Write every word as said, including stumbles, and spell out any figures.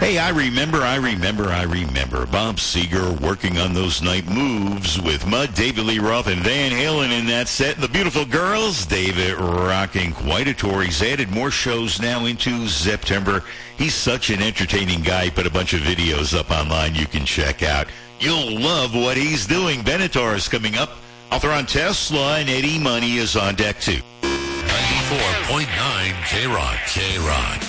Hey, I remember, I remember, I remember. Bob Seger working on those night moves with Mud, David Lee Roth, and Van Halen in that set. And the beautiful girls, David rocking quite a tour. He's added more shows now into September. He's such an entertaining guy. He put a bunch of videos up online you can check out. You'll love what he's doing. Benatar is coming up. Author on Tesla, and Eddie Money is on deck, too. ninety-four point nine K-Rock. K-Rock.